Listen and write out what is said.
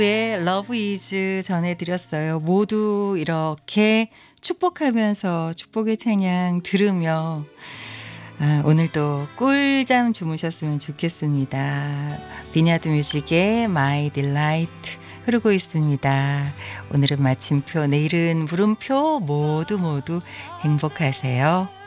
네, 러브 이즈 전해드렸어요. 모두 이렇게 축복하면서 축복의 찬양 들으며 오늘도 꿀잠 주무셨으면 좋겠습니다. 비냐드 뮤직의 마이 딜라이트 흐르고 있습니다. 오늘은 마침표, 내일은 물음표 모두 모두 행복하세요.